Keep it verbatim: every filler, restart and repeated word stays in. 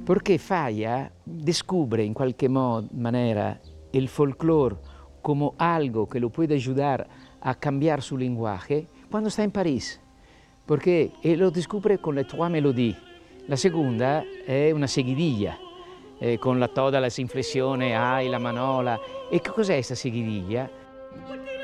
Porque Falla descubre en cualquier manera el folclore como algo que lo puede ayudar a cambiar su lenguaje cuando está en París, porque lo descubre con las tres melodías. La segunda è una seguidilla, eh, con la, todas las inflexiones, ay, la manola. ¿Y qué cosa es esta seguidilla?